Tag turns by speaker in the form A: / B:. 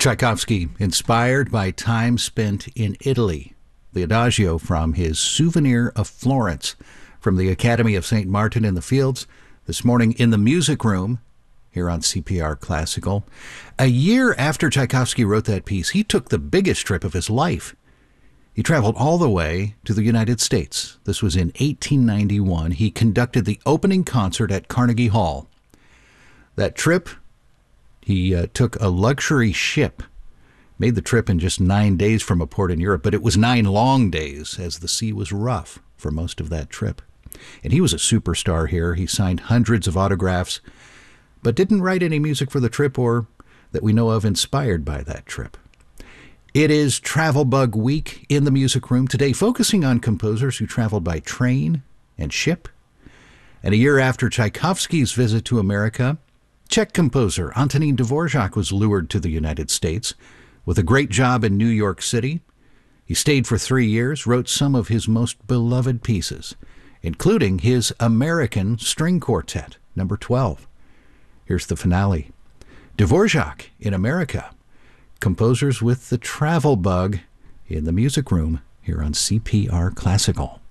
A: Tchaikovsky, inspired by time spent in Italy. The Adagio from his Souvenir of Florence from the Academy of St. Martin in the Fields this morning in the Music Room here on CPR Classical. A year after Tchaikovsky wrote that piece, he took the biggest trip of his life. He traveled all the way to the United States. This was in 1891. He conducted the opening concert at Carnegie Hall. That trip, he took a luxury ship, made the trip in just 9 days from a port in Europe, but it was 9 long days as the sea was rough for most of that trip. And he was a superstar here. He signed hundreds of autographs, but didn't write any music for the trip or that we know of inspired by that trip. It is Travel Bug Week in the Music Room today, focusing on composers who traveled by train and ship. And a year after Tchaikovsky's visit to America, Czech composer Antonín Dvořák was lured to the United States with a great job in New York City. He stayed for 3 years, wrote some of his most beloved pieces, including his American String Quartet, number 12. Here's the finale. Dvořák in America. Composers with the travel bug in the Music Room here on CPR Classical.